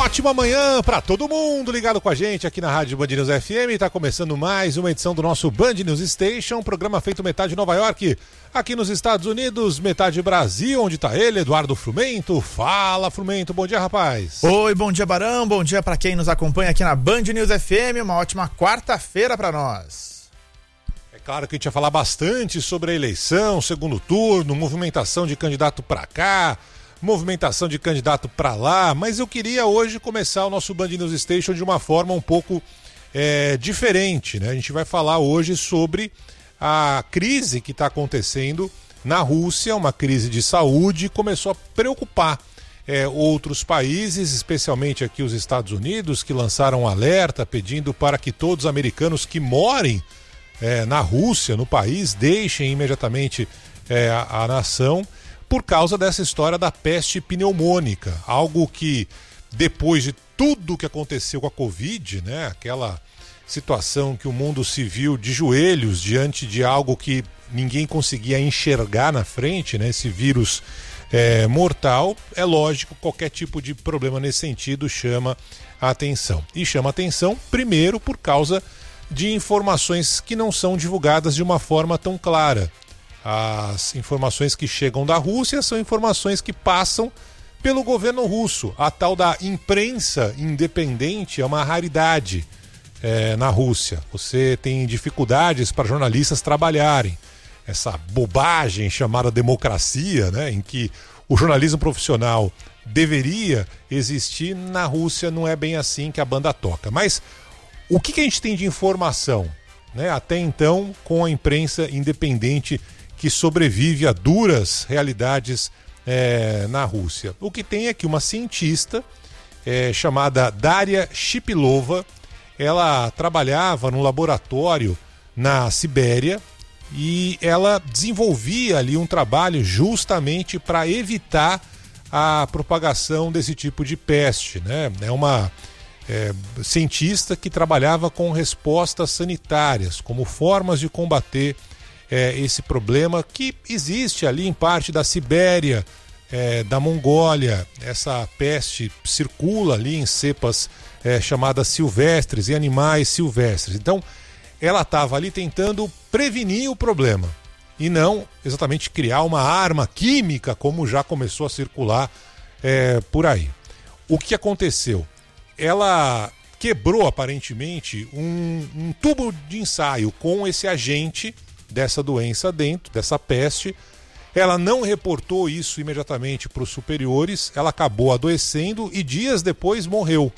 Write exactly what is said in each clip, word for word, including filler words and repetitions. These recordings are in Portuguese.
ótima manhã para todo mundo ligado com a gente aqui na Rádio Band News F M. Está começando mais uma edição do nosso Band News Station, programa feito metade Nova York, aqui nos Estados Unidos, metade Brasil, onde está ele, Eduardo Frumento. Fala, Frumento, bom dia, rapaz. Oi, bom dia, Barão, bom dia para quem nos acompanha aqui na Band News F M, uma ótima quarta-feira para nós. É claro que a gente ia falar bastante sobre a eleição, segundo turno, movimentação de candidato para cá, movimentação de candidato para lá, mas eu queria hoje começar o nosso Band News Station de uma forma um pouco é, diferente, né? A gente vai falar hoje sobre a crise que está acontecendo na Rússia, uma crise de saúde, começou a preocupar é, outros países, especialmente aqui os Estados Unidos, que lançaram um alerta pedindo para que todos os americanos que morem é, na Rússia, no país, deixem imediatamente é, a, a nação, por causa dessa história da peste pneumônica, algo que depois de tudo que aconteceu com a Covid, né, aquela situação que o mundo se viu de joelhos diante de algo que ninguém conseguia enxergar na frente, né, esse vírus é, mortal, é lógico, qualquer tipo de problema nesse sentido chama a atenção. E chama a atenção, primeiro, por causa de informações que não são divulgadas de uma forma tão clara. As informações que chegam da Rússia são informações que passam pelo governo russo. A tal da imprensa independente é uma raridade é, na Rússia. Você tem dificuldades para jornalistas trabalharem. Essa bobagem chamada democracia, né, em que o jornalismo profissional deveria existir, na Rússia não é bem assim que a banda toca. Mas o que, que a gente tem de informação, né, até então com a imprensa independente que sobrevive a duras realidades é, na Rússia? O que tem é que uma cientista é, chamada Daria Shipilova, ela trabalhava num laboratório na Sibéria e ela desenvolvia ali um trabalho justamente para evitar a propagação desse tipo de peste, né? É uma é, cientista que trabalhava com respostas sanitárias, como formas de combater É, esse problema que existe ali em parte da Sibéria, é, da Mongólia. Essa peste circula ali em cepas é, chamadas silvestres e animais silvestres. Então ela estava ali tentando prevenir o problema e não exatamente criar uma arma química como já começou a circular é, por aí. O que aconteceu? Ela quebrou aparentemente um, um tubo de ensaio com esse agente dessa doença dentro, dessa peste. Ela não reportou isso imediatamente para os superiores, ela acabou adoecendo e dias depois morreu.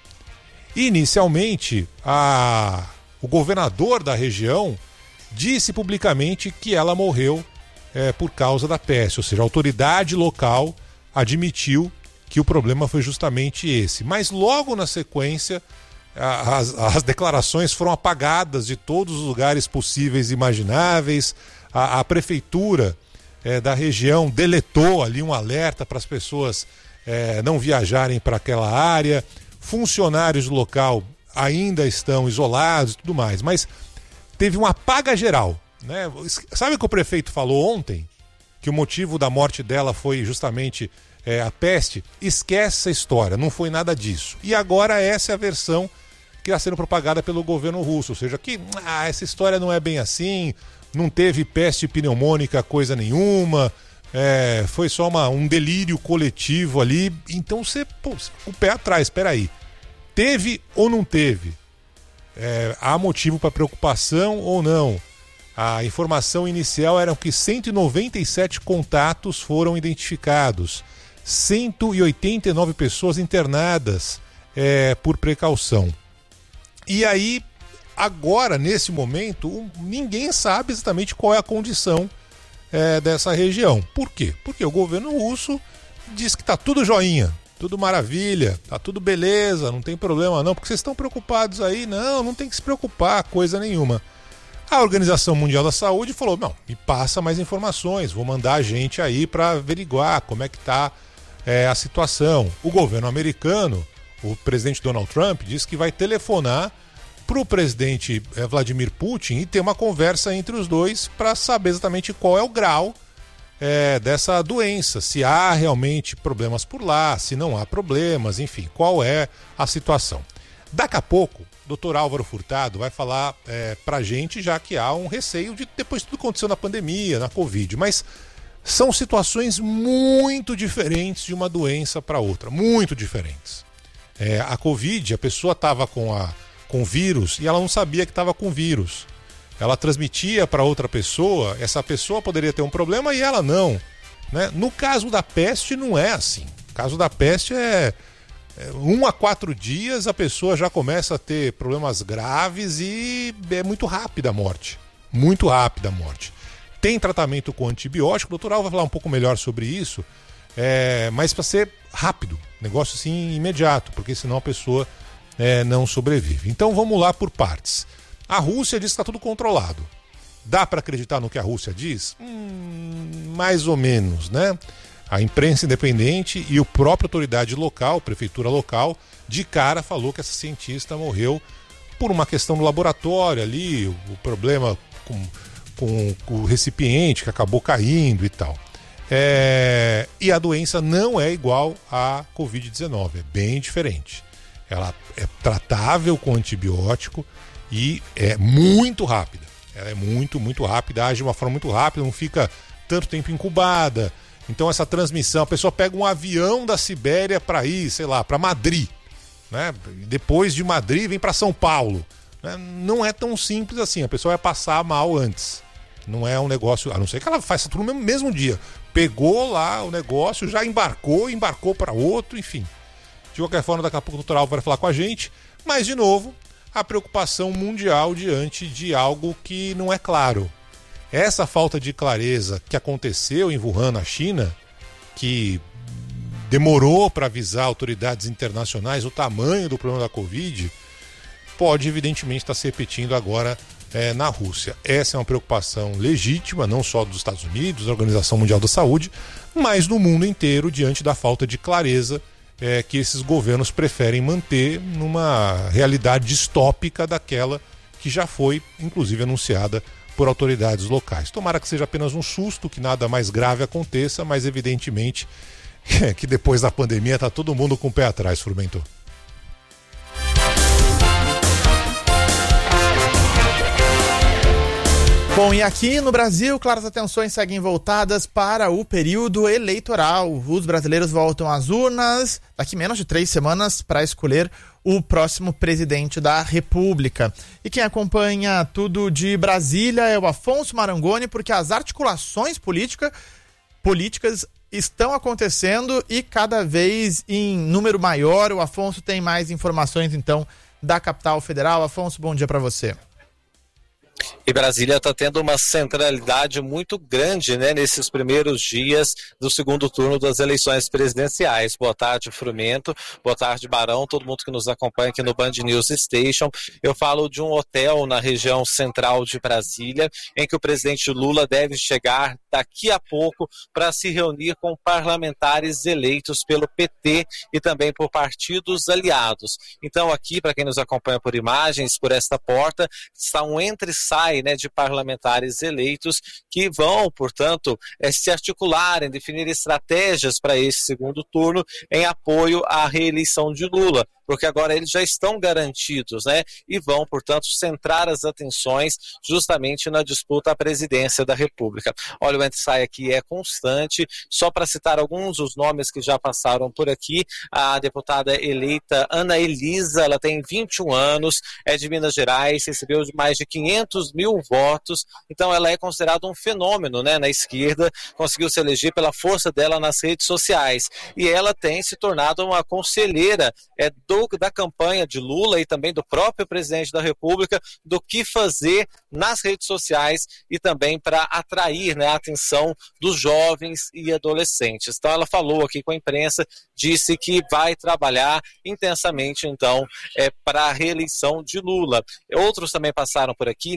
Inicialmente, a... o governador da região disse publicamente que ela morreu é, por causa da peste, ou seja, a autoridade local admitiu que o problema foi justamente esse. Mas logo na sequência, As, as declarações foram apagadas de todos os lugares possíveis e imagináveis. A, a prefeitura é, da região deletou ali um alerta para as pessoas é, não viajarem para aquela área. Funcionários do local ainda estão isolados e tudo mais, mas teve um apaga geral, né? Sabe o que o prefeito falou ontem? Que o motivo da morte dela foi justamente é, a peste? Esquece essa história, não foi nada disso. E agora essa é a versão que está sendo propagada pelo governo russo, ou seja, que ah, essa história não é bem assim, não teve peste pneumônica coisa nenhuma, é, foi só uma, um delírio coletivo ali. Então você, pô, o pé atrás, espera aí, teve ou não teve? É, há motivo para preocupação ou não? A informação inicial era que cento e noventa e sete contatos foram identificados, cento e oitenta e nove pessoas internadas é, por precaução. E aí, agora, nesse momento, ninguém sabe exatamente qual é a condição é, dessa região. Por quê? Porque o governo russo diz que está tudo joinha, tudo maravilha, tá tudo beleza, não tem problema não, porque vocês estão preocupados aí. Não, não tem que se preocupar, coisa nenhuma. A Organização Mundial da Saúde falou, não, me passa mais informações, vou mandar gente aí para averiguar como é que está é, a situação. O governo americano, o presidente Donald Trump, disse que vai telefonar para o presidente Vladimir Putin e ter uma conversa entre os dois para saber exatamente qual é o grau é, dessa doença, se há realmente problemas por lá, se não há problemas, enfim, qual é a situação. Daqui a pouco, o doutor Álvaro Furtado vai falar é, pra gente, já que há um receio de depois de tudo que aconteceu na pandemia, na Covid, mas são situações muito diferentes de uma doença para outra, muito diferentes. É, a Covid, a pessoa estava com a com vírus e ela não sabia que estava com vírus. Ela transmitia para outra pessoa, essa pessoa poderia ter um problema e ela não, né? No caso da peste não é assim. No caso da peste é, é um a quatro dias a pessoa já começa a ter problemas graves e é muito rápida a morte. Muito rápida a morte. Tem tratamento com antibiótico, o doutor Al vai falar um pouco melhor sobre isso, é, mas para ser rápido, negócio assim imediato, porque senão a pessoa É, não sobrevive. Então vamos lá por partes. A Rússia diz que está tudo controlado. Dá para acreditar no que a Rússia diz? Hum, mais ou menos, né? A imprensa independente e o próprio autoridade local, prefeitura local, de cara falou que essa cientista morreu por uma questão no laboratório ali, o, o problema com, com, com o recipiente que acabou caindo e tal. É, e a doença não é igual à covid dezenove, é bem diferente. Ela é tratável com antibiótico e é muito rápida. Ela é muito, muito rápida, age de uma forma muito rápida, não fica tanto tempo incubada. Então essa transmissão, a pessoa pega um avião da Sibéria para ir, sei lá, para Madrid, né? Depois de Madrid vem para São Paulo. Né? Não é tão simples assim, a pessoa vai passar mal antes. Não é um negócio, a não ser que ela faça tudo no mesmo, mesmo dia. Pegou lá o negócio, já embarcou, embarcou para outro, enfim. De qualquer forma, daqui a pouco o doutor Álvaro vai falar com a gente, mas, de novo, a preocupação mundial diante de algo que não é claro. Essa falta de clareza que aconteceu em Wuhan, na China, que demorou para avisar autoridades internacionais o tamanho do problema da Covid, pode, evidentemente, estar se repetindo agora é, na Rússia. Essa é uma preocupação legítima, não só dos Estados Unidos, da Organização Mundial da Saúde, mas do mundo inteiro, diante da falta de clareza É, que esses governos preferem manter numa realidade distópica daquela que já foi, inclusive, anunciada por autoridades locais. Tomara que seja apenas um susto, que nada mais grave aconteça, mas evidentemente que depois da pandemia está todo mundo com o pé atrás, Frumento. Bom, e aqui no Brasil, claras atenções seguem voltadas para o período eleitoral. Os brasileiros voltam às urnas daqui menos de três semanas para escolher o próximo presidente da República. E quem acompanha tudo de Brasília é o Afonso Marangoni, porque as articulações política, políticas estão acontecendo e cada vez em número maior. O Afonso tem mais informações, então, da capital federal. Afonso, bom dia para você. E Brasília está tendo uma centralidade muito grande, né, nesses primeiros dias do segundo turno das eleições presidenciais. Boa tarde, Frumento. Boa tarde, Barão. Todo mundo que nos acompanha aqui no Band News Station. Eu falo de um hotel na região central de Brasília, em que o presidente Lula deve chegar daqui a pouco para se reunir com parlamentares eleitos pelo P T e também por partidos aliados. Então aqui, para quem nos acompanha por imagens, por esta porta, está um entre-sai, né, de parlamentares eleitos que vão, portanto, é, se articularem, definir estratégias para esse segundo turno em apoio à reeleição de Lula, porque agora eles já estão garantidos, né, e vão, portanto, centrar as atenções justamente na disputa à presidência da República. Olha, o entre-sai aqui é constante. Só para citar alguns dos nomes que já passaram por aqui, a deputada eleita Ana Elisa, ela tem vinte e um anos, é de Minas Gerais, recebeu mais de quinhentos mil votos, então ela é considerada um fenômeno, né, na esquerda, conseguiu se eleger pela força dela nas redes sociais, e ela tem se tornado uma conselheira é, do, da campanha de Lula e também do próprio presidente da República, do que fazer nas redes sociais e também para atrair, né, a atenção dos jovens e adolescentes. Então ela falou aqui com a imprensa, disse que vai trabalhar intensamente então é, para a reeleição de Lula. Outros também passaram por aqui,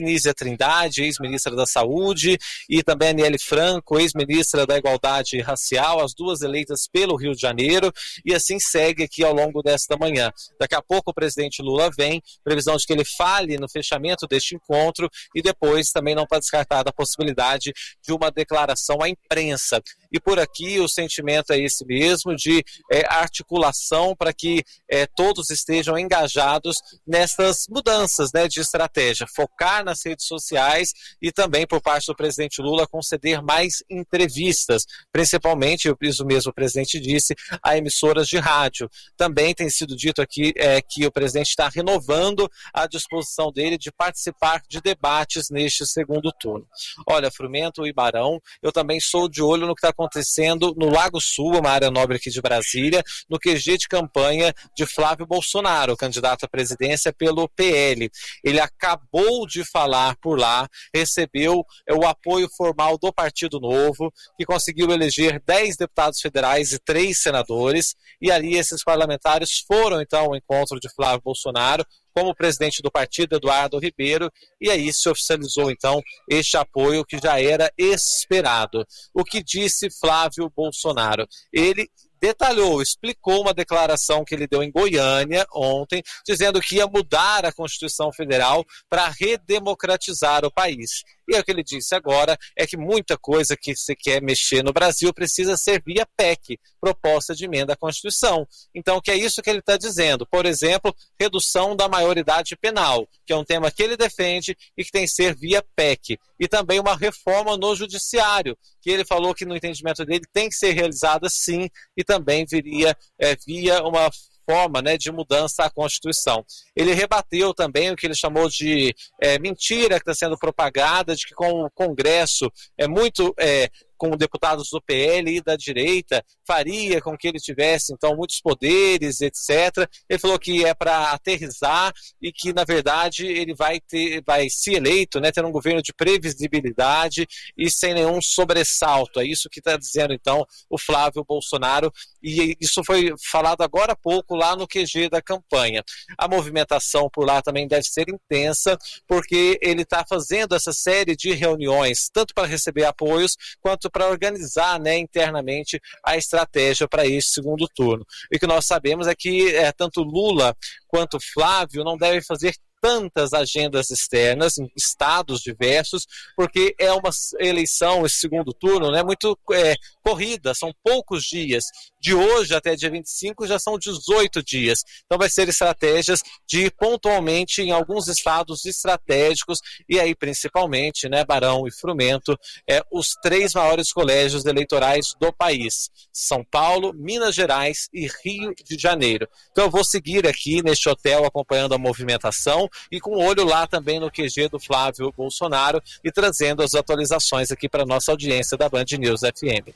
Anísia Trindade, ex-ministra da Saúde, e também a Aniele Franco, ex-ministra da Igualdade Racial, as duas eleitas pelo Rio de Janeiro, e assim segue aqui ao longo desta manhã. Daqui a pouco o presidente Lula vem, previsão de que ele fale no fechamento deste encontro, e depois também não está descartada a possibilidade de uma declaração à imprensa. E por aqui o sentimento é esse mesmo, de é, articulação para que é, todos estejam engajados nessas mudanças, né, de estratégia, focar nas redes sociais e também por parte do presidente Lula conceder mais entrevistas, principalmente, isso mesmo o presidente disse, a emissoras de rádio. Também tem sido dito aqui é, que o presidente está renovando a disposição dele de participar de debates neste segundo turno. Olha, Frumento e Barão, eu também sou de olho no que está acontecendo no Lago Sul, uma área nobre aqui de Brasília, no Q G de campanha de Flávio Bolsonaro, candidato à presidência pelo P L. Ele acabou de falar por lá, recebeu o apoio formal do Partido Novo, que conseguiu eleger dez deputados federais e três senadores, e ali esses parlamentares foram então ao encontro de Flávio Bolsonaro, como presidente do partido, Eduardo Ribeiro, e aí se oficializou então este apoio que já era esperado. O que disse Flávio Bolsonaro? Ele detalhou, explicou uma declaração que ele deu em Goiânia ontem, dizendo que ia mudar a Constituição Federal para redemocratizar o país. E o que ele disse agora é que muita coisa que se quer mexer no Brasil precisa ser via P E C, proposta de emenda à Constituição. Então, que é isso que ele está dizendo. Por exemplo, redução da maioridade penal, que é um tema que ele defende e que tem que ser via P E C. E também uma reforma no judiciário, que ele falou que no entendimento dele tem que ser realizada sim, e também viria é, via uma forma, né, de mudança à Constituição. Ele rebateu também o que ele chamou de é, mentira que está sendo propagada, de que com o Congresso é muito... É, com deputados do P L e da direita, faria com que ele tivesse, então, muitos poderes, etcétera. Ele falou que é para aterrissar e que, na verdade, ele vai ter, vai se eleito, né, ter um governo de previsibilidade e sem nenhum sobressalto. É isso que está dizendo, então, o Flávio Bolsonaro, e isso foi falado agora há pouco lá no Q G da campanha. A movimentação por lá também deve ser intensa, porque ele está fazendo essa série de reuniões, tanto para receber apoios, quanto para organizar, né, internamente a estratégia para este segundo turno. E o que nós sabemos é que é, tanto Lula quanto Flávio não devem fazer tantas agendas externas em estados diversos, porque é uma eleição, esse segundo turno, né, muito é, corrida, são poucos dias. De hoje até dia vinte e cinco já são dezoito dias. Então vai ser estratégias de ir pontualmente em alguns estados estratégicos, e aí principalmente, né, Barão e Frumento, é, os três maiores colégios eleitorais do país: São Paulo, Minas Gerais e Rio de Janeiro. Então eu vou seguir aqui neste hotel acompanhando a movimentação e com o olho lá também no Q G do Flávio Bolsonaro e trazendo as atualizações aqui para a nossa audiência da Band News F M.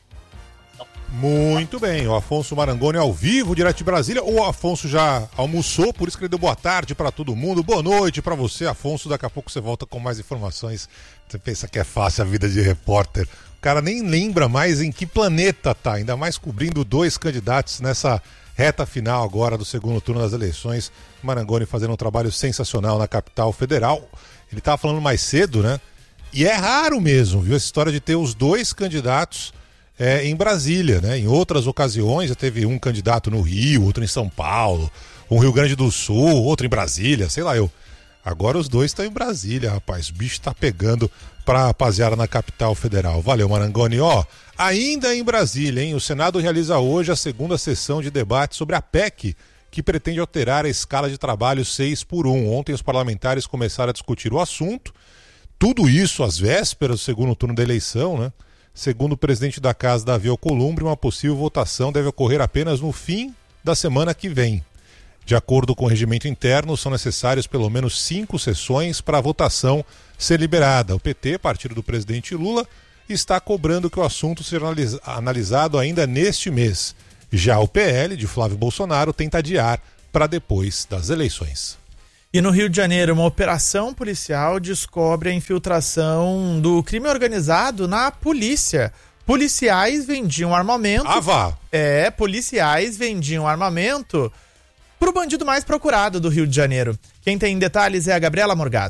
Muito bem, o Afonso Marangoni ao vivo, direto de Brasília. O Afonso já almoçou, por isso que ele deu boa tarde para todo mundo. Boa noite para você, Afonso. Daqui a pouco você volta com mais informações. Você pensa que é fácil a vida de repórter. O cara nem lembra mais em que planeta tá, ainda mais cobrindo dois candidatos nessa reta final agora do segundo turno das eleições. Marangoni fazendo um trabalho sensacional na capital federal. Ele estava falando mais cedo, né? E é raro mesmo, viu? Essa história de ter os dois candidatos É, em Brasília, né? Em outras ocasiões já teve um candidato no Rio, outro em São Paulo, um Rio Grande do Sul, outro em Brasília, sei lá eu. Agora os dois estão em Brasília, rapaz. O bicho tá pegando pra rapaziada na capital federal. Valeu, Marangoni. Ó, ainda em Brasília, hein? O Senado realiza hoje a segunda sessão de debate sobre a P E C, que pretende alterar a escala de trabalho seis por um. Ontem os parlamentares começaram a discutir o assunto. Tudo isso às vésperas do segundo turno da eleição, né? Segundo o presidente da casa, Davi Alcolumbre, uma possível votação deve ocorrer apenas no fim da semana que vem. De acordo com o regimento interno, são necessárias pelo menos cinco sessões para a votação ser liberada. O P T, partido do presidente Lula, está cobrando que o assunto seja analisado ainda neste mês. Já o P L, de Flávio Bolsonaro, tenta adiar para depois das eleições. E no Rio de Janeiro, uma operação policial descobre a infiltração do crime organizado na polícia. Policiais vendiam armamento. Ah, vá! É, policiais vendiam armamento pro bandido mais procurado do Rio de Janeiro. Quem tem detalhes é a Gabriela Morgado.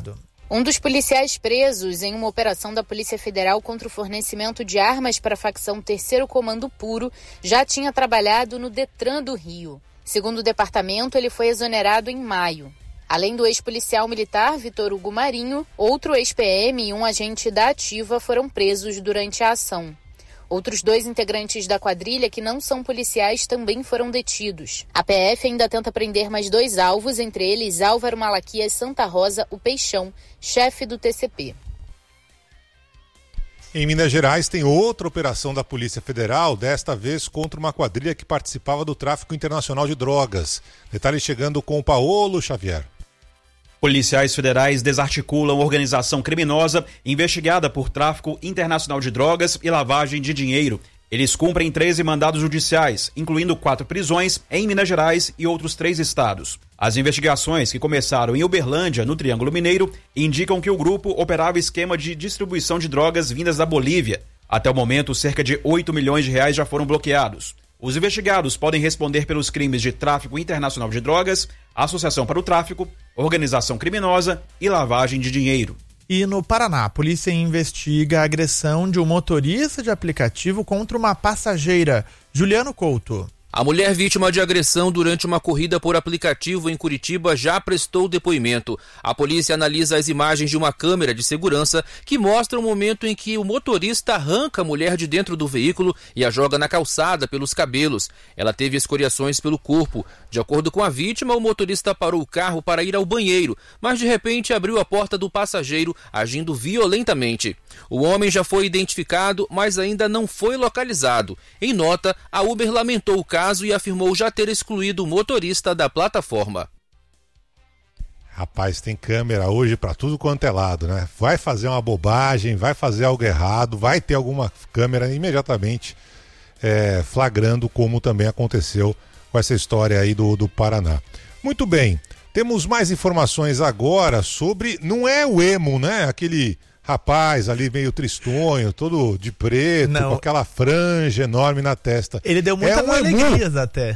Um dos policiais presos em uma operação da Polícia Federal contra o fornecimento de armas para a facção Terceiro Comando Puro já tinha trabalhado no Detran do Rio. Segundo o departamento, ele foi exonerado em maio. Além do ex-policial militar Vitor Hugo Marinho, outro ex-P M e um agente da Ativa foram presos durante a ação. Outros dois integrantes da quadrilha que não são policiais também foram detidos. A P F ainda tenta prender mais dois alvos, entre eles Álvaro Malaquias Santa Rosa, o Peixão, chefe do T C P. Em Minas Gerais tem outra operação da Polícia Federal, desta vez contra uma quadrilha que participava do tráfico internacional de drogas. Detalhes chegando com o Paolo Xavier. Policiais federais desarticulam organização criminosa investigada por tráfico internacional de drogas e lavagem de dinheiro. Eles cumprem treze mandados judiciais, incluindo quatro prisões em Minas Gerais e outros três estados. As investigações, que começaram em Uberlândia, no Triângulo Mineiro, indicam que o grupo operava esquema de distribuição de drogas vindas da Bolívia. Até o momento, cerca de oito milhões de reais já foram bloqueados. Os investigados podem responder pelos crimes de tráfico internacional de drogas, associação para o tráfico, organização criminosa e lavagem de dinheiro. E no Paraná, a polícia investiga a agressão de um motorista de aplicativo contra uma passageira. Juliano Couto. A mulher vítima de agressão durante uma corrida por aplicativo em Curitiba já prestou depoimento. A polícia analisa as imagens de uma câmera de segurança que mostra o momento em que o motorista arranca a mulher de dentro do veículo e a joga na calçada pelos cabelos. Ela teve escoriações pelo corpo. De acordo com a vítima, o motorista parou o carro para ir ao banheiro, mas de repente abriu a porta do passageiro, agindo violentamente. O homem já foi identificado, mas ainda não foi localizado. Em nota, a Uber lamentou o caso e afirmou já ter excluído o motorista da plataforma. Rapaz, tem câmera hoje para tudo quanto é lado, né? Vai fazer uma bobagem, vai fazer algo errado, vai ter alguma câmera imediatamente é, flagrando, como também aconteceu com essa história aí do, do Paraná. Muito bem, temos mais informações agora sobre, não é o emo, né? Aquele rapaz ali meio tristonho, todo de preto, não, com aquela franja enorme na testa. Ele deu muitas é um alegrias emu. até.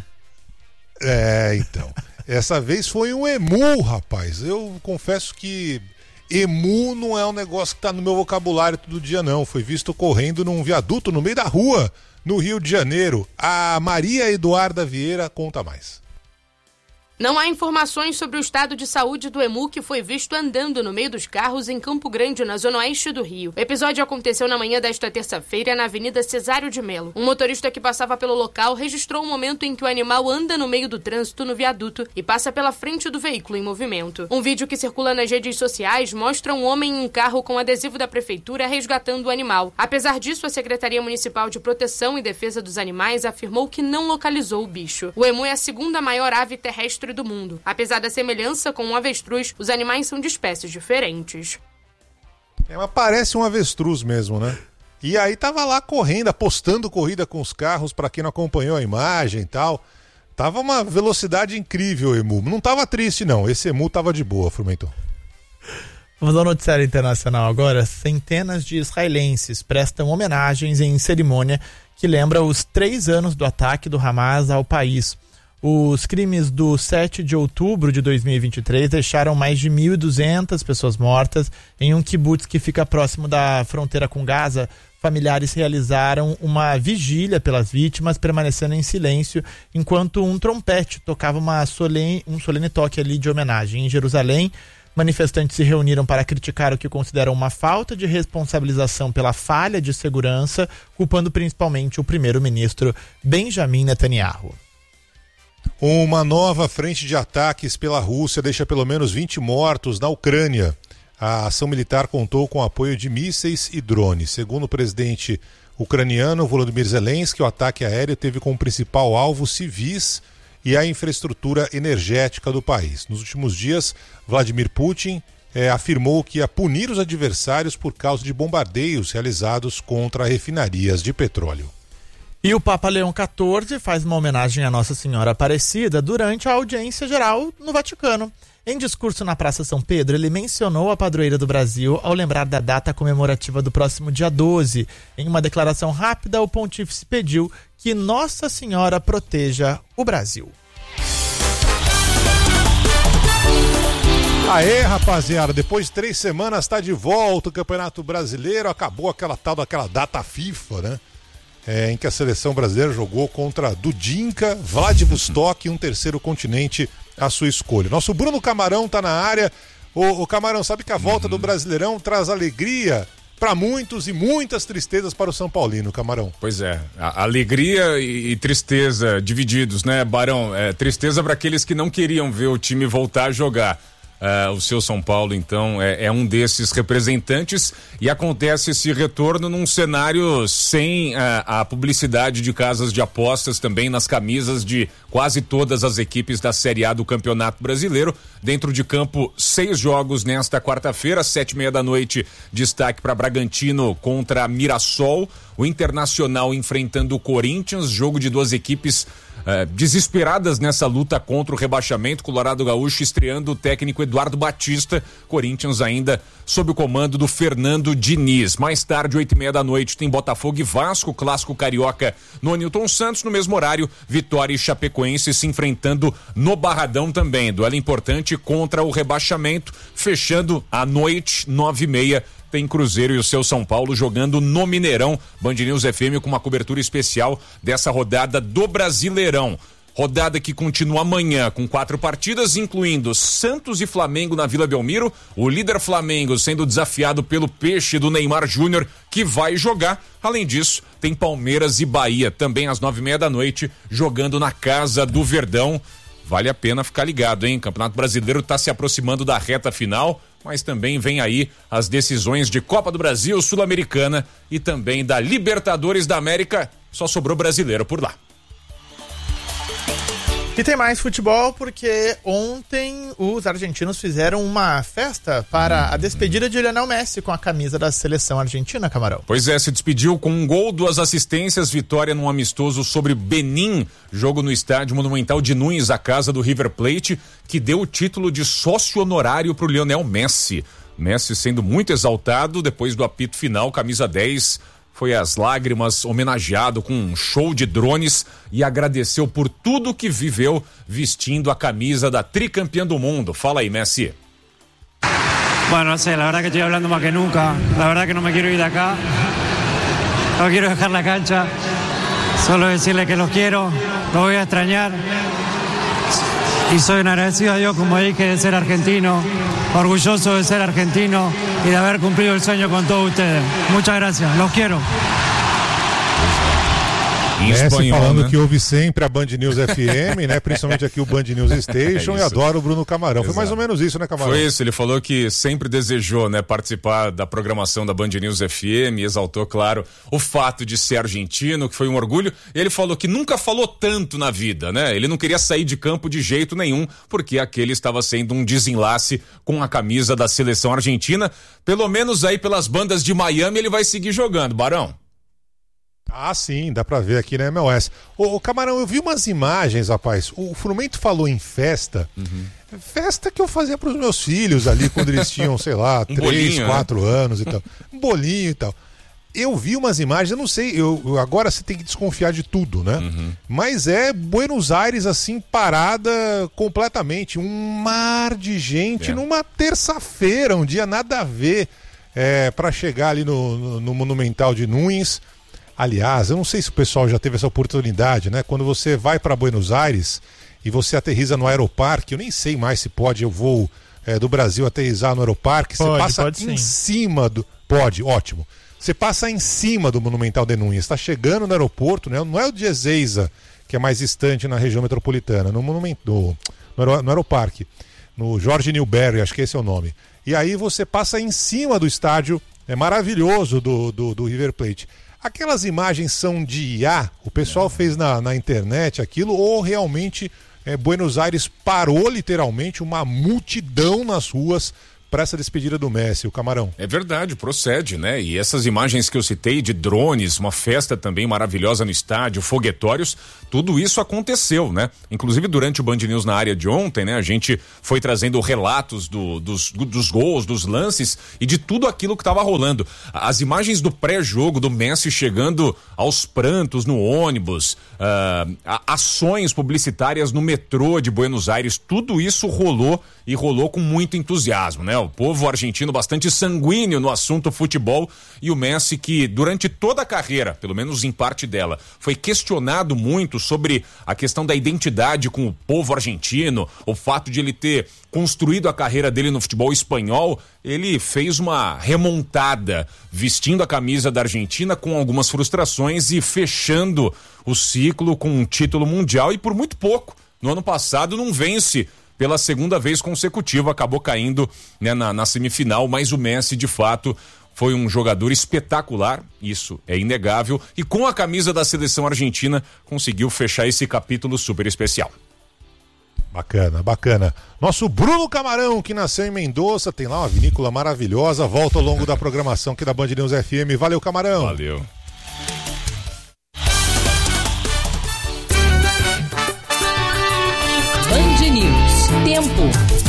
É, então. Essa vez foi um emu, rapaz. Eu confesso que emu não é um negócio que tá no meu vocabulário todo dia, não. Foi visto correndo num viaduto no meio da rua, no Rio de Janeiro. A Maria Eduarda Vieira conta mais. Não há informações sobre o estado de saúde do emu que foi visto andando no meio dos carros em Campo Grande, na zona oeste do Rio. O episódio aconteceu na manhã desta terça-feira na Avenida Cesário de Melo. Um motorista que passava pelo local registrou o momento em que o animal anda no meio do trânsito no viaduto e passa pela frente do veículo em movimento. Um vídeo que circula nas redes sociais mostra um homem em um carro com adesivo da prefeitura resgatando o animal. Apesar disso, a Secretaria Municipal de Proteção e Defesa dos Animais afirmou que não localizou o bicho. O emu é a segunda maior ave terrestre do mundo. Apesar da semelhança com um avestruz, os animais são de espécies diferentes. É, mas parece um avestruz mesmo, né? E aí tava lá correndo, apostando corrida com os carros, para quem não acompanhou a imagem e tal. Tava uma velocidade incrível o emu. Não tava triste, não. Esse emu tava de boa, Frumenton. Vamos ao noticiário internacional agora. Centenas de israelenses prestam homenagens em cerimônia que lembra os três anos do ataque do Hamas ao país. Os crimes do sete de outubro de dois mil e vinte e três deixaram mais de mil e duzentas pessoas mortas em um kibutz que fica próximo da fronteira com Gaza. Familiares realizaram uma vigília pelas vítimas, permanecendo em silêncio, enquanto um trompete tocava uma solene, um solene toque ali de homenagem. Em Jerusalém, manifestantes se reuniram para criticar o que consideram uma falta de responsabilização pela falha de segurança, culpando principalmente o primeiro-ministro Benjamin Netanyahu. Uma nova frente de ataques pela Rússia deixa pelo menos vinte mortos na Ucrânia. A ação militar contou com o apoio de mísseis e drones. Segundo o presidente ucraniano Volodymyr Zelensky, o ataque aéreo teve como principal alvo civis e a infraestrutura energética do país. Nos últimos dias, Vladimir Putin eh, afirmou que ia punir os adversários por causa de bombardeios realizados contra refinarias de petróleo. E o Papa Leão quatorze faz uma homenagem à Nossa Senhora Aparecida durante a audiência geral no Vaticano. Em discurso na Praça São Pedro, ele mencionou a padroeira do Brasil ao lembrar da data comemorativa do próximo dia doze. Em uma declaração rápida, o pontífice pediu que Nossa Senhora proteja o Brasil. Aê, rapaziada, depois de três semanas tá de volta o Campeonato Brasileiro, acabou aquela tal daquela data FIFA, né? É, em que a seleção brasileira jogou contra Dudinka, Vladivostok e um terceiro continente à sua escolha. Nosso Bruno Camarão tá na área. O, o Camarão, sabe que a volta uhum. do Brasileirão traz alegria para muitos e muitas tristezas para o São Paulino, Camarão. Pois é, a alegria e, e tristeza divididos, né, Barão? É, tristeza para aqueles que não queriam ver o time voltar a jogar. Uh, o seu São Paulo, então, é, é um desses representantes e acontece esse retorno num cenário sem uh, a publicidade de casas de apostas também nas camisas de quase todas as equipes da Série A do Campeonato Brasileiro. Dentro de campo, seis jogos nesta quarta-feira, sete e meia da noite, destaque para Bragantino contra Mirassol, o Internacional enfrentando o Corinthians, jogo de duas equipes Uh, desesperadas nessa luta contra o rebaixamento. Colorado Gaúcho estreando o técnico Eduardo Batista, Corinthians ainda sob o comando do Fernando Diniz. Mais tarde, oito e meia da noite, tem Botafogo e Vasco, clássico carioca no Newton Santos. No mesmo horário, Vitória e Chapecoense se enfrentando no Barradão também. Duelo importante contra o rebaixamento, fechando à noite, nove e meia. Tem Cruzeiro e o seu São Paulo jogando no Mineirão. Band News F M com uma cobertura especial dessa rodada do Brasileirão. Rodada que continua amanhã com quatro partidas, incluindo Santos e Flamengo na Vila Belmiro. O líder Flamengo sendo desafiado pelo Peixe do Neymar Júnior, que vai jogar. Além disso, tem Palmeiras e Bahia também às nove e meia da noite, jogando na Casa do Verdão. Vale a pena ficar ligado, hein? O Campeonato Brasileiro está se aproximando da reta final, mas também vem aí as decisões de Copa do Brasil, Sul-Americana e também da Libertadores da América. Só sobrou brasileiro por lá. E tem mais futebol porque ontem os argentinos fizeram uma festa para a despedida de Lionel Messi com a camisa da seleção argentina, Camarão. Pois é, se despediu com um gol, duas assistências, vitória num amistoso sobre Benin, jogo no estádio Monumental de Nunes, a casa do River Plate, que deu o título de sócio honorário para o Lionel Messi. Messi sendo muito exaltado depois do apito final, camisa dez, foi às lágrimas, homenageado com um show de drones e agradeceu por tudo que viveu vestindo a camisa da tricampeã do mundo. Fala aí, Messi. Bueno, no sé, la verdad que estoy hablando más que nunca. La verdad que no me quiero ir de acá. No quiero dejar la cancha. Solo decirle que los quiero, los voy a extrañar. Y soy un agradecido a Dios, como dije, de ser argentino, orgulloso de ser argentino y de haber cumplido el sueño con todos ustedes. Muchas gracias, los quiero. Messi espanhol, falando, né? Que ouve sempre a Band News F M, né? Principalmente aqui o Band News Station, é e adora o Bruno Camarão. Exato. Foi mais ou menos isso, né, Camarão? Foi isso, ele falou que sempre desejou, né, participar da programação da Band News F M, exaltou, claro, o fato de ser argentino, que foi um orgulho. Ele falou que nunca falou tanto na vida, né? Ele não queria sair de campo de jeito nenhum, porque aquele estava sendo um desenlace com a camisa da seleção argentina. Pelo menos aí pelas bandas de Miami ele vai seguir jogando, Barão. Ah, sim, dá pra ver aqui na M L S. Ô, ô Camarão, eu vi umas imagens, rapaz. O Frumento falou em festa. Uhum. Festa que eu fazia pros meus filhos ali quando eles tinham, sei lá, um três, bolinho, quatro né? anos e tal. Um bolinho e tal. Eu vi umas imagens, eu não sei, eu, eu, agora você tem que desconfiar de tudo, né? Uhum. Mas é Buenos Aires, assim, parada completamente. Um mar de gente é. numa terça-feira, um dia nada a ver, é, pra chegar ali no, no, no Monumental de Nunes. Aliás, eu não sei se o pessoal já teve essa oportunidade, né? Quando você vai para Buenos Aires e você aterriza no Aeroparque, eu nem sei mais se pode, eu vou é, do Brasil aterrizar no Aeroparque, pode, você passa pode, em sim. cima do... Pode, ótimo. Você passa em cima do Monumental de Nunes, está chegando no aeroporto, né? Não é o de Ezeiza, que é mais distante na região metropolitana, no, monumento, no, no, no Aeroparque, no Jorge Newbery, acho que esse é o nome. E aí você passa em cima do estádio, é maravilhoso, do, do, do River Plate. Aquelas imagens são de I A, o pessoal fez na, na internet aquilo, ou realmente é, Buenos Aires parou literalmente uma multidão nas ruas para essa despedida do Messi, o Camarão. É verdade, procede, né? E essas imagens que eu citei de drones, uma festa também maravilhosa no estádio, foguetórios, tudo isso aconteceu, né? Inclusive durante o Band News na área de ontem, né? A gente foi trazendo relatos do, dos, dos gols, dos lances e de tudo aquilo que estava rolando. As imagens do pré-jogo, do Messi chegando aos prantos no ônibus, uh, ações publicitárias no metrô de Buenos Aires, tudo isso rolou e rolou com muito entusiasmo, né? O povo argentino bastante sanguíneo no assunto futebol e o Messi que durante toda a carreira, pelo menos em parte dela, foi questionado muito sobre a questão da identidade com o povo argentino, o fato de ele ter construído a carreira dele no futebol espanhol. Ele fez uma remontada vestindo a camisa da Argentina com algumas frustrações e fechando o ciclo com um título mundial e por muito pouco. No ano passado não vence pela segunda vez consecutiva, acabou caindo, né, na, na semifinal, mas o Messi de fato foi um jogador espetacular, isso é inegável, e com a camisa da seleção argentina conseguiu fechar esse capítulo super especial. Bacana, bacana. Nosso Bruno Camarão, que nasceu em Mendoza, tem lá uma vinícola maravilhosa, volta ao longo da programação aqui da Band News F M. Valeu, Camarão. Valeu. Band News. Tempo.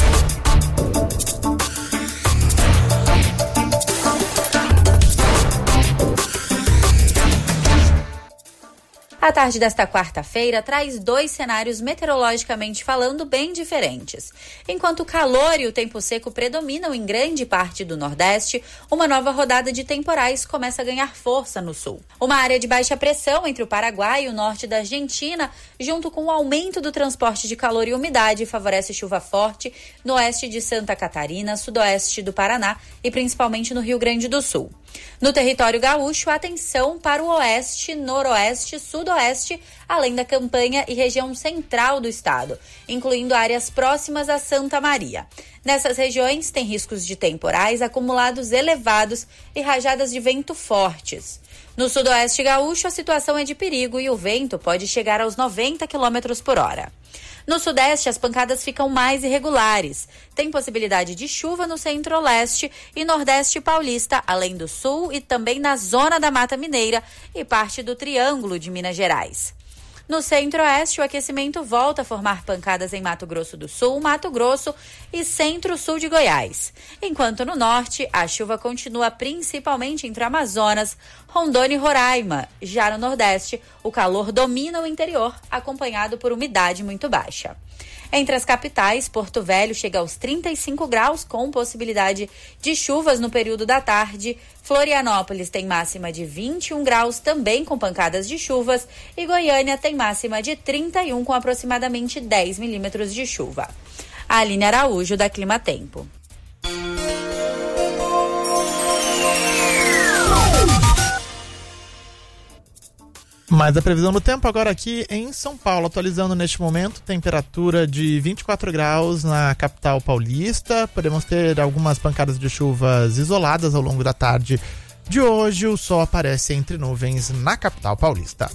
A tarde desta quarta-feira traz dois cenários meteorologicamente falando bem diferentes. Enquanto o calor e o tempo seco predominam em grande parte do Nordeste, uma nova rodada de temporais começa a ganhar força no Sul. Uma área de baixa pressão entre o Paraguai e o norte da Argentina, junto com o aumento do transporte de calor e umidade, favorece chuva forte no oeste de Santa Catarina, sudoeste do Paraná e principalmente no Rio Grande do Sul. No território gaúcho, atenção para o oeste, noroeste, sudoeste, além da campanha e região central do estado, incluindo áreas próximas a Santa Maria. Nessas regiões, tem riscos de temporais, acumulados elevados e rajadas de vento fortes. No sudoeste gaúcho, a situação é de perigo e o vento pode chegar aos noventa quilômetros por hora. No sudeste, as pancadas ficam mais irregulares. Tem possibilidade de chuva no centro-leste e nordeste paulista, além do sul e também na zona da Mata Mineira e parte do Triângulo de Minas Gerais. No centro-oeste, o aquecimento volta a formar pancadas em Mato Grosso do Sul, Mato Grosso e centro-sul de Goiás. Enquanto no norte, a chuva continua principalmente entre Amazonas, Rondônia e Roraima. Já no nordeste, o calor domina o interior, acompanhado por umidade muito baixa. Entre as capitais, Porto Velho chega aos trinta e cinco graus, com possibilidade de chuvas no período da tarde. Florianópolis tem máxima de vinte e um graus, também com pancadas de chuvas. E Goiânia tem máxima de trinta e um, com aproximadamente dez milímetros de chuva. A Aline Araújo, da Clima Tempo. Mais a previsão do tempo agora aqui em São Paulo, atualizando neste momento, temperatura de vinte e quatro graus na capital paulista. Podemos ter algumas pancadas de chuvas isoladas ao longo da tarde de hoje. O sol aparece entre nuvens na capital paulista.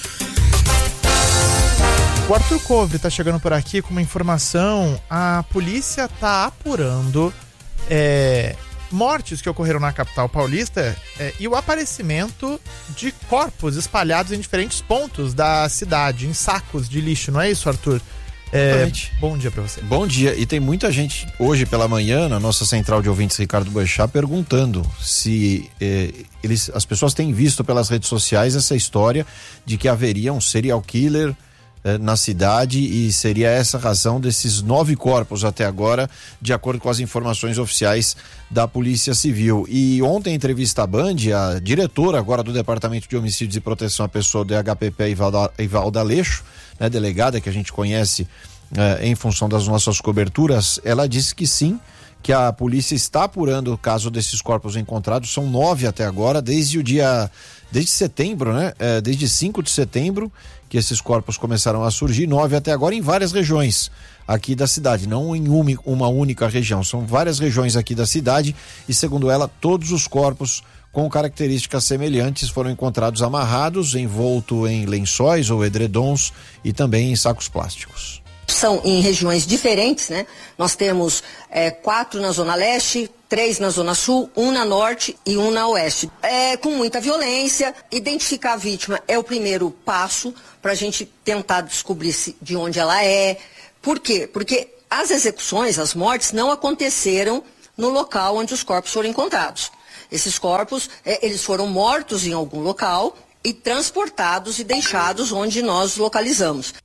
O Arthur Covre está chegando por aqui com uma informação. A polícia está apurando é, mortes que ocorreram na capital paulista é, e o aparecimento de corpos espalhados em diferentes pontos da cidade, em sacos de lixo, não é isso, Arthur? É, bom dia para você. Bom dia, e tem muita gente hoje pela manhã na nossa central de ouvintes Ricardo Boechat perguntando se eh, eles, as pessoas têm visto pelas redes sociais essa história de que haveria um serial killer na cidade e seria essa a razão desses nove corpos até agora, de acordo com as informações oficiais da Polícia Civil. E ontem, em entrevista à Band, a diretora agora do Departamento de Homicídios e Proteção à Pessoa do H P P, Ivalda, Ivalda Aleixo, né, delegada que a gente conhece eh, em função das nossas coberturas, ela disse que sim, que a polícia está apurando o caso desses corpos encontrados. São nove até agora, desde o dia, desde setembro, né? É, desde cinco de setembro que esses corpos começaram a surgir, nove até agora em várias regiões aqui da cidade, não em uma, uma única região, são várias regiões aqui da cidade e, segundo ela, todos os corpos com características semelhantes foram encontrados amarrados, envolto em lençóis ou edredons e também em sacos plásticos. são em regiões diferentes, né? Nós temos é, quatro na Zona Leste, três na Zona Sul, um na Norte e um na Oeste. É, com muita violência, identificar a vítima é o primeiro passo para a gente tentar descobrir se, de onde ela é. Por quê? Porque as execuções, as mortes, não aconteceram no local onde os corpos foram encontrados. Esses corpos, é, eles foram mortos em algum local e transportados e deixados onde nós localizamos.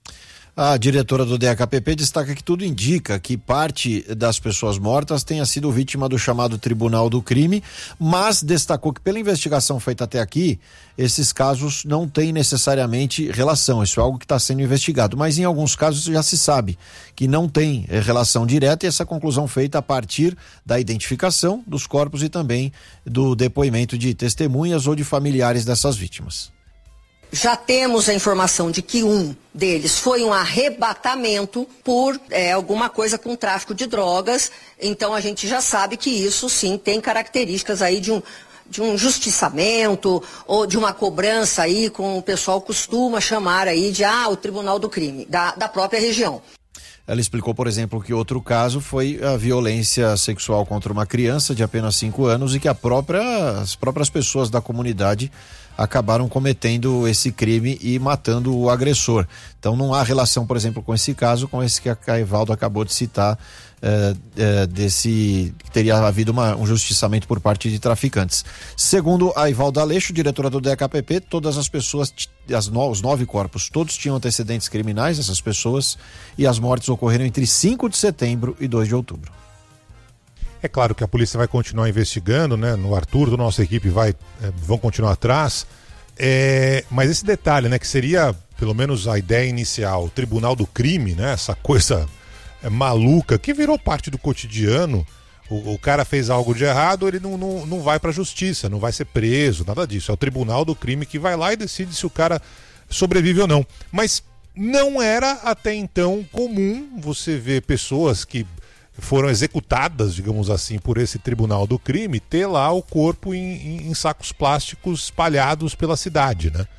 A diretora do D H P P destaca que tudo indica que parte das pessoas mortas tenha sido vítima do chamado Tribunal do Crime, mas destacou que pela investigação feita até aqui, esses casos não têm necessariamente relação, isso é algo que está sendo investigado, mas em alguns casos já se sabe que não tem é, relação direta e essa conclusão feita a partir da identificação dos corpos e também do depoimento de testemunhas ou de familiares dessas vítimas. Já temos a informação de que um deles foi um arrebatamento por é, alguma coisa com tráfico de drogas, então a gente já sabe que isso sim tem características aí de um, de um justiçamento ou de uma cobrança aí, como o pessoal costuma chamar aí de ah, o Tribunal do Crime, da, da própria região. Ela explicou, por exemplo, que outro caso foi a violência sexual contra uma criança de apenas cinco anos e que a própria, as próprias pessoas da comunidade acabaram cometendo esse crime e matando o agressor. Então não há relação, por exemplo, com esse caso, com esse que a Caivaldo acabou de citar, é, é, desse que teria havido uma, um justiçamento por parte de traficantes. Segundo a Ivalda Aleixo, diretora do D H P P, todas as pessoas, as no, os nove corpos, todos tinham antecedentes criminais, essas pessoas, e as mortes ocorreram entre cinco de setembro e dois de outubro. É claro que a polícia vai continuar investigando, né? No Arthur, da nossa equipe, vai, é, vão continuar atrás. É, mas esse detalhe, né? Que seria, pelo menos a ideia inicial, o Tribunal do Crime, né? Essa coisa é, maluca que virou parte do cotidiano. O, o cara fez algo de errado, ele não, não, não vai pra justiça, não vai ser preso, nada disso. É o Tribunal do Crime que vai lá e decide se o cara sobrevive ou não. Mas não era até então comum você ver pessoas que foram executadas, digamos assim, por esse Tribunal do Crime, ter lá o corpo em, em, em sacos plásticos espalhados pela cidade, né?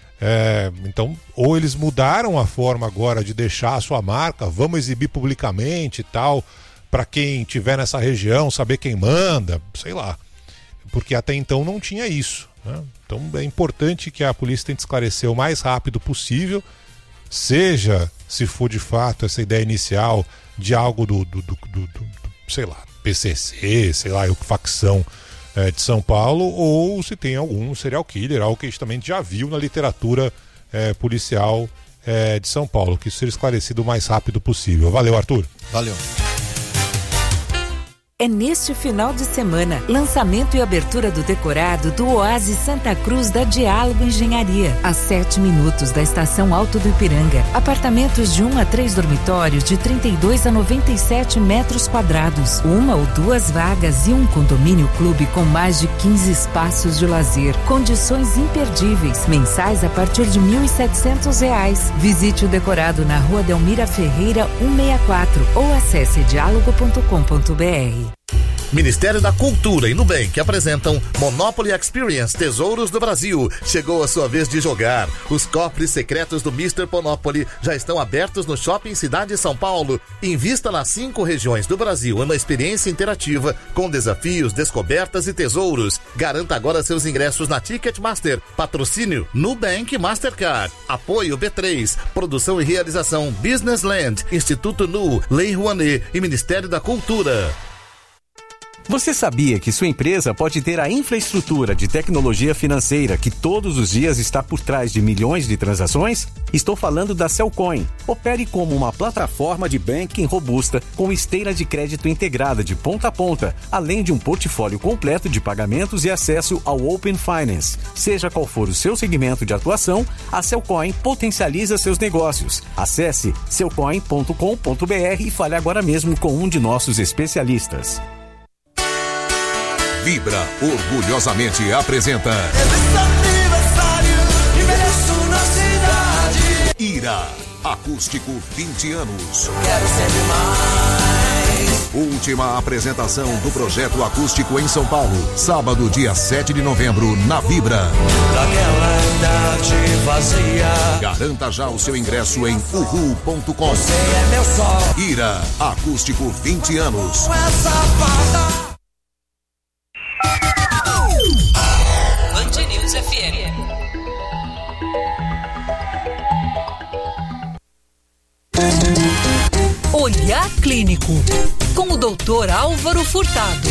É, então, ou eles mudaram a forma agora de deixar a sua marca, vamos exibir publicamente e tal, para quem tiver nessa região saber quem manda, sei lá, porque até então não tinha isso, né? Então é importante que a polícia tente esclarecer o mais rápido possível, seja se for de fato essa ideia inicial de algo do, do, do, do, do sei lá, P C C, sei lá, facção é, de São Paulo, ou se tem algum serial killer, algo que a gente também já viu na literatura é, policial é, de São Paulo, que isso seja esclarecido o mais rápido possível. Valeu, Arthur. Valeu. É neste final de semana, lançamento e abertura do decorado do Oásis Santa Cruz da Diálogo Engenharia, a sete minutos da estação Alto do Ipiranga. Apartamentos de um a três dormitórios de trinta e dois a noventa e sete metros quadrados, uma ou duas vagas e um condomínio clube com mais de quinze espaços de lazer. Condições imperdíveis, mensais a partir de mil e setecentos reais. Visite o decorado na Rua Delmira Ferreira cento e sessenta e quatro ou acesse diálogo ponto com ponto br. Ministério da Cultura e Nubank apresentam Monopoly Experience Tesouros do Brasil. Chegou a sua vez de jogar. Os cofres secretos do mister Monopoly já estão abertos no Shopping Cidade São Paulo. Invista nas cinco regiões do Brasil em uma experiência interativa com desafios, descobertas e tesouros. Garanta agora seus ingressos na Ticketmaster. Patrocínio Nubank Mastercard. Apoio B três. Produção e realização Business Land, Instituto Nu, Lei Rouanet e Ministério da Cultura. Você sabia que sua empresa pode ter a infraestrutura de tecnologia financeira que todos os dias está por trás de milhões de transações? Estou falando da Cellcoin. Opere como uma plataforma de banking robusta com esteira de crédito integrada de ponta a ponta, além de um portfólio completo de pagamentos e acesso ao Open Finance. Seja qual for o seu segmento de atuação, a Cellcoin potencializa seus negócios. Acesse cellcoin ponto com ponto br e fale agora mesmo com um de nossos especialistas. Vibra orgulhosamente apresenta Ira, acústico vinte anos. Quero sempre mais. Última apresentação do projeto acústico em São Paulo. Sábado, dia sete de novembro, na Vibra. Daquela idade vazia. Garanta já o seu ingresso em uhu ponto com. Você é meu sol. Ira, acústico vinte anos. Band News F M. Olhar Clínico, com o doutor Álvaro Furtado.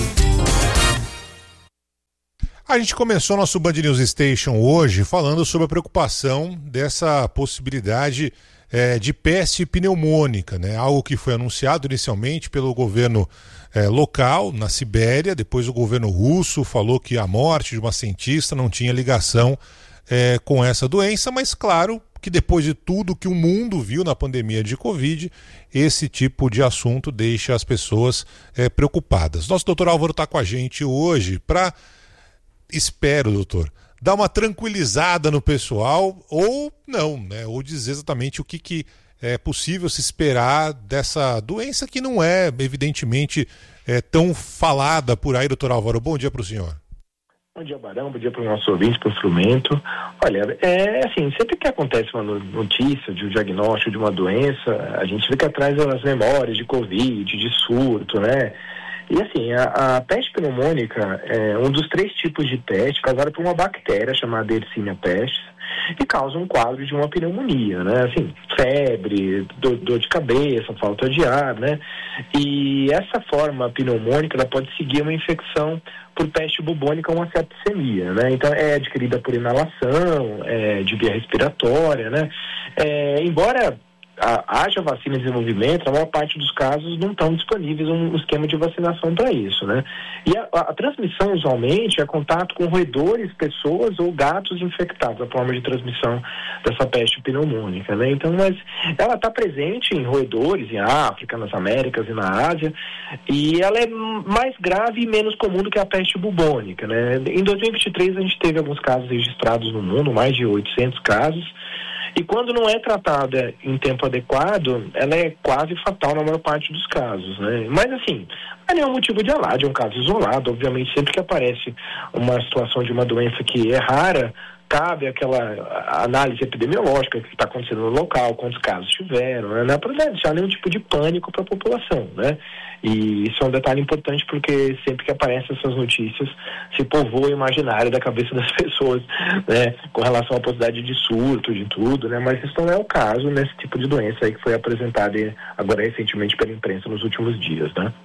A gente começou nosso Band News Station hoje falando sobre a preocupação dessa possibilidade é, de peste pneumônica, né? Algo que foi anunciado inicialmente pelo governo é, local, na Sibéria. Depois o governo russo falou que a morte de uma cientista não tinha ligação é, com essa doença, mas claro que depois de tudo que o mundo viu na pandemia de Covid, esse tipo de assunto deixa as pessoas é, preocupadas. Nosso doutor Álvaro está com a gente hoje para, espero, doutor, dar uma tranquilizada no pessoal ou não, né? Ou dizer exatamente o que, que é possível se esperar dessa doença que não é, evidentemente, é, tão falada por aí, doutor Álvaro. Bom dia para o senhor. Bom dia, Barão. Bom dia para o nosso ouvinte, para o instrumento. Olha, é assim, sempre que acontece uma notícia de um diagnóstico de uma doença, a gente fica atrás das memórias de Covid, de surto, né? E assim, a, a peste pneumônica é um dos três tipos de peste causada por uma bactéria chamada Yersinia pestis e causa um quadro de uma pneumonia, né? Assim, febre, dor, dor de cabeça, falta de ar, né? E essa forma pneumônica, ela pode seguir uma infecção por peste bubônica ou uma septicemia, né? Então é adquirida por inalação, é, de via respiratória, né? É, embora a, haja vacina em desenvolvimento, a maior parte dos casos não estão disponíveis um esquema de vacinação para isso, né? E a, a transmissão usualmente é contato com roedores, pessoas ou gatos infectados, a forma de transmissão dessa peste pneumônica, né? Então, mas ela está presente em roedores, em África, nas Américas e na Ásia, e ela é mais grave e menos comum do que a peste bubônica, né? Em dois mil e vinte e três a gente teve alguns casos registrados no mundo, mais de oitocentos casos, e quando não é tratada em tempo adequado, ela é quase fatal na maior parte dos casos, né? Mas assim, não é nenhum motivo de alarde, é um caso isolado. Obviamente, sempre que aparece uma situação de uma doença que é rara, cabe aquela análise epidemiológica que está acontecendo no local, quantos casos tiveram, né? Não é para deixar nenhum tipo de pânico para a população, né? E isso é um detalhe importante porque sempre que aparecem essas notícias se povoa o imaginário da cabeça das pessoas, né? Com relação à possibilidade de surto, de tudo, né? Mas isso não é o caso nesse tipo de doença aí que foi apresentada agora recentemente pela imprensa nos últimos dias, né?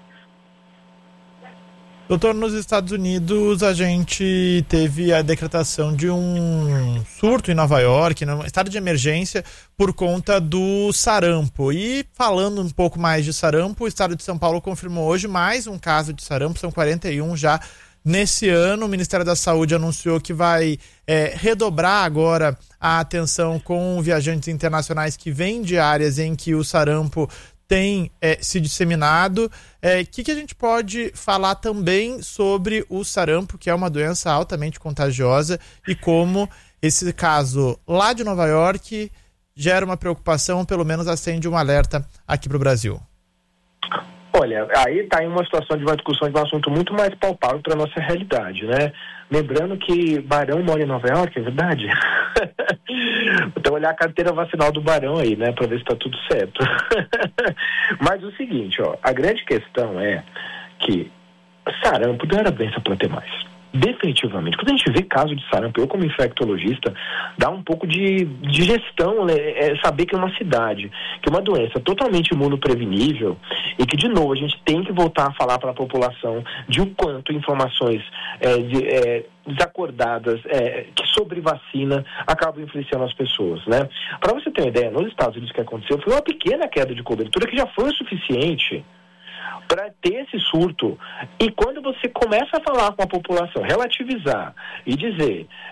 Doutor, nos Estados Unidos a gente teve a decretação de um surto em Nova York, um estado de emergência por conta do sarampo. E falando um pouco mais de sarampo, o estado de São Paulo confirmou hoje mais um caso de sarampo, são quarenta e um já nesse ano. O Ministério da Saúde anunciou que vai é, redobrar agora a atenção com viajantes internacionais que vêm de áreas em que o sarampo tem é, se disseminado. O é, que, que a gente pode falar também sobre o sarampo, que é uma doença altamente contagiosa, e como esse caso lá de Nova York gera uma preocupação, pelo menos acende um alerta aqui para o Brasil? Olha, aí está em uma situação de uma discussão de um assunto muito mais palpável para a nossa realidade, né? Lembrando que Barão mora em Nova York, é verdade? Então olhar a carteira vacinal do Barão aí, né? Para ver se está tudo certo. Mas o seguinte, ó, a grande questão é que sarampo não era doença para ter mais. Definitivamente. Quando a gente vê caso de sarampo, eu como infectologista, dá um pouco de, de gestão, né? É saber que é uma cidade, que é uma doença totalmente imunoprevenível e que, de novo, a gente tem que voltar a falar para a população de o quanto informações é, de, é, desacordadas é, que sobre vacina acabam influenciando as pessoas, né? Para você ter uma ideia, nos Estados Unidos o que aconteceu foi uma pequena queda de cobertura que já foi o suficiente para ter esse surto. E quando você começa a falar com a população, relativizar e dizer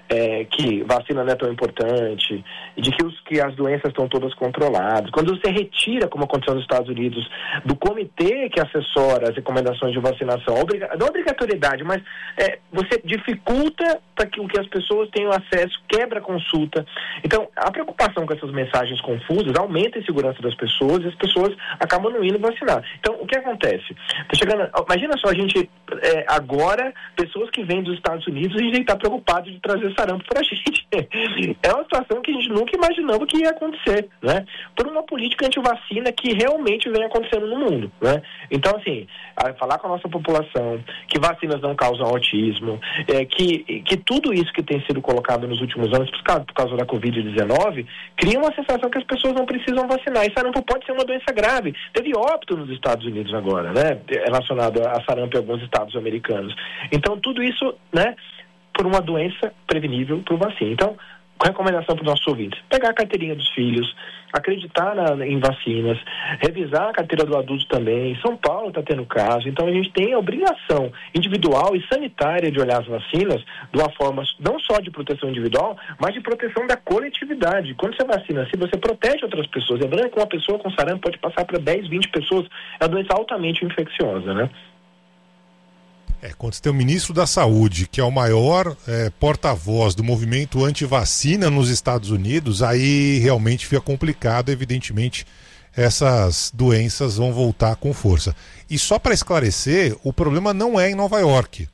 é, que vacina não é tão importante, de que, os, que as doenças estão todas controladas, quando você retira, como aconteceu nos Estados Unidos, do comitê que assessora as recomendações de vacinação, obriga, não obrigatoriedade, mas é, você dificulta para que, que as pessoas tenham acesso, quebra a consulta. Então, a preocupação com essas mensagens confusas aumenta a insegurança das pessoas e as pessoas acabam não indo vacinar. Então, o que acontece? Tá chegando, imagina só, a gente, é, agora, pessoas que vêm dos Estados Unidos, a gente está preocupado de trazer sarampo para a gente. É uma situação que a gente nunca imaginava que ia acontecer, né? Por uma política anti-vacina que realmente vem acontecendo no mundo, né? Então, assim, falar com a nossa população que vacinas não causam autismo, é, que, que tudo isso que tem sido colocado nos últimos anos por causa, por causa da covid dezenove, cria uma sensação que as pessoas não precisam vacinar. E sarampo pode ser uma doença grave. Teve óbito nos Estados Unidos agora, né? Relacionado a sarampo em alguns estados americanos. Então, tudo isso, né? Por uma doença prevenível por vacina. Então, recomendação para os nossos ouvintes: pegar a carteirinha dos filhos, acreditar na, em vacinas, revisar a carteira do adulto também. São Paulo está tendo caso, então a gente tem a obrigação individual e sanitária de olhar as vacinas de uma forma não só de proteção individual, mas de proteção da coletividade. Quando você vacina assim, você protege outras pessoas. Lembrando que uma pessoa com sarampo pode passar para dez, vinte pessoas. É uma doença altamente infecciosa, né? É, quando você tem o ministro da Saúde, que é o maior é, porta-voz do movimento anti-vacina nos Estados Unidos, aí realmente fica complicado. Evidentemente, essas doenças vão voltar com força. E só para esclarecer, o problema não é em Nova York.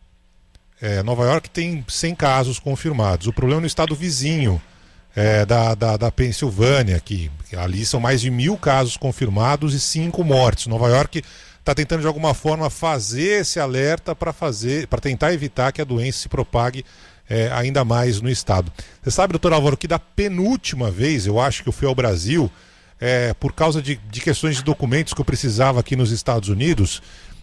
É, Nova York tem cem casos confirmados. O problema é no estado vizinho, é, da, da, da Pensilvânia, que, que ali são mais de mil casos confirmados e cinco mortes. Nova York está tentando de alguma forma fazer esse alerta para fazer, para tentar evitar que a doença se propague é, ainda mais no estado. Você sabe, doutor Álvaro, que da penúltima vez, eu acho que eu fui ao Brasil, é, por causa de, de questões de documentos que eu precisava aqui nos Estados Unidos,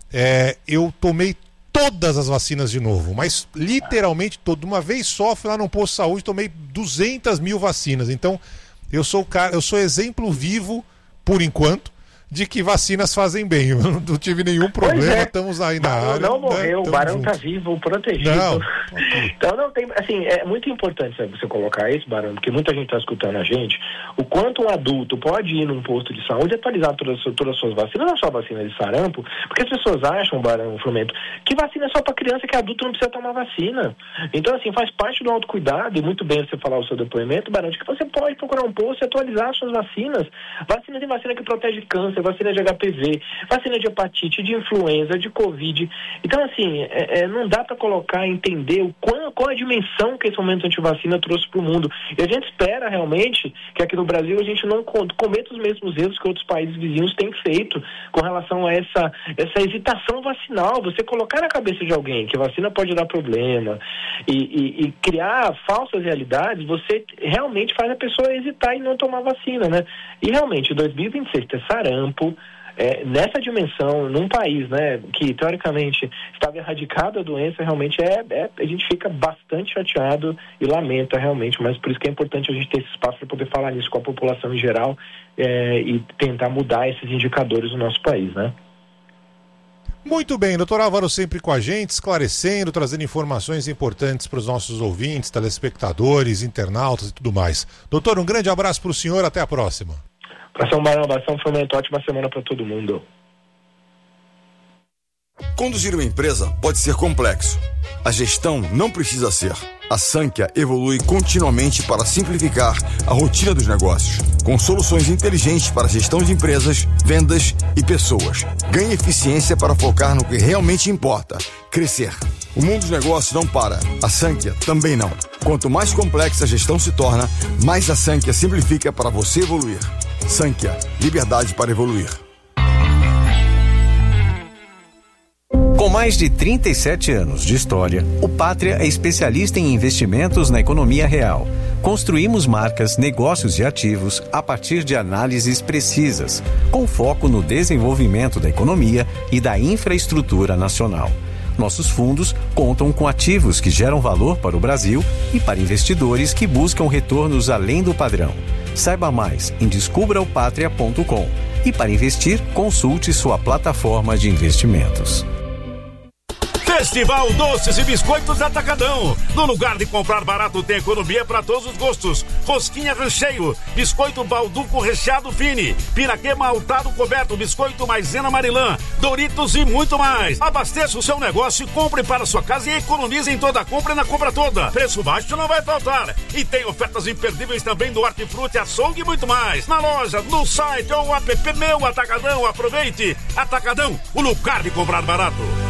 é, eu tomei todas as vacinas de novo, mas literalmente toda, uma vez só, fui lá no posto de saúde, tomei duzentas mil vacinas. Então, eu sou, cara, eu sou exemplo vivo, por enquanto, de que vacinas fazem bem. Eu não tive nenhum problema, é. Estamos aí na Barão área. Não morreu, né? o Barão juntos. Tá vivo, protegido. Não. Então não tem, assim, é muito importante você colocar isso, Barão, porque muita gente está escutando a gente, o quanto um adulto pode ir num posto de saúde e atualizar todas, todas as suas vacinas, não só a vacina de sarampo, porque as pessoas acham, Barão, Frumento, que vacina é só para criança, que adulto não precisa tomar vacina. Então, assim, faz parte do autocuidado, e muito bem você falar o seu depoimento, Barão, de que você pode procurar um posto e atualizar as suas vacinas. Vacina tem vacina que protege câncer, vacina de H P V, vacina de hepatite, de influenza, de Covid. Então, assim, é, é, não dá para colocar, entender o qual, qual a dimensão que esse momento antivacina trouxe para o mundo. E a gente espera realmente que aqui no Brasil a gente não cometa os mesmos erros que outros países vizinhos têm feito com relação a essa, essa hesitação vacinal. Você colocar na cabeça de alguém que a vacina pode dar problema e, e, e criar falsas realidades, você realmente faz a pessoa hesitar em não tomar vacina, né? E realmente, em dois mil e vinte e seis, ter sarampo, É, nessa dimensão, num país, né, que teoricamente estava erradicado a doença, realmente é, é, a gente fica bastante chateado e lamenta realmente, mas por isso que é importante a gente ter esse espaço para poder falar nisso com a população em geral é, e tentar mudar esses indicadores no nosso país, né? Muito bem, doutor Álvaro sempre com a gente, esclarecendo, trazendo informações importantes para os nossos ouvintes, telespectadores, internautas e tudo mais. Doutor, um grande abraço para o senhor, até a próxima. Abração, Barão, abração, Frumento, ótima semana para todo mundo. Conduzir uma empresa pode ser complexo. A gestão não precisa ser. A Sankhya evolui continuamente para simplificar a rotina dos negócios, com soluções inteligentes para a gestão de empresas, vendas e pessoas. Ganhe eficiência para focar no que realmente importa: crescer. O mundo dos negócios não para. A Sankhya também não. Quanto mais complexa a gestão se torna, mais a Sankhya simplifica para você evoluir. Sankhya, liberdade para evoluir. Com mais de trinta e sete anos de história, o Pátria é especialista em investimentos na economia real. Construímos marcas, negócios e ativos a partir de análises precisas, com foco no desenvolvimento da economia e da infraestrutura nacional. Nossos fundos contam com ativos que geram valor para o Brasil e para investidores que buscam retornos além do padrão. Saiba mais em descubra o patria ponto com e para investir, consulte sua plataforma de investimentos. Festival Doces e Biscoitos Atacadão. No lugar de comprar barato, tem economia para todos os gostos. Rosquinha recheio, biscoito balduco recheado fine, piraquê maltado coberto, biscoito maisena marilã, Doritos e muito mais. Abasteça o seu negócio e compre para sua casa e economize em toda a compra e na compra toda. Preço baixo não vai faltar. E tem ofertas imperdíveis também do Hortifruti, açougue e muito mais. Na loja, no site ou app Meu Atacadão. Aproveite. Atacadão, o lugar de comprar barato.